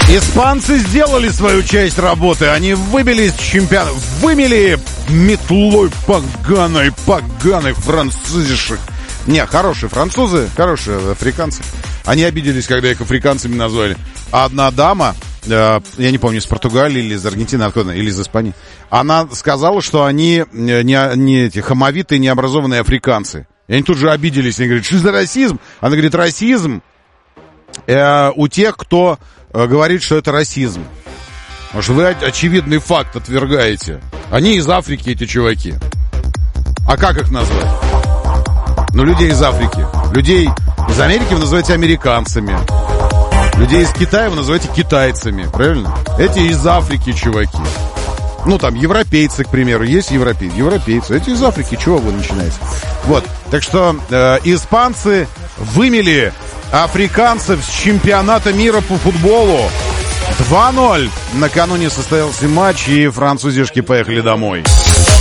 Испанцы сделали свою часть работы. Они выбили чемпиона. Вымели метлой поганой французишек. Не, хорошие французы, хорошие африканцы. Они обиделись, когда их африканцами назвали. А одна дама, я не помню, из Португалии или из Аргентины, откуда, или из Испании, она сказала, что они не эти хамовитые, необразованные африканцы. И они тут же обиделись. Они говорят, что за расизм? Она говорит, расизм у тех, кто говорит, что это расизм. Потому что вы очевидный факт отвергаете. Они из Африки, эти чуваки. А как их назвать? Ну, людей из Африки. Людей из Америки вы называете американцами. Людей из Китая вы называете китайцами. Правильно? Эти из Африки, чуваки. Ну, там, европейцы, к примеру. Есть европейцы. Эти из Африки. Чего вы начинаете? Вот. Так что испанцы вымели африканцев с чемпионата мира по футболу. 2-0. Накануне состоялся матч, и французишки поехали домой.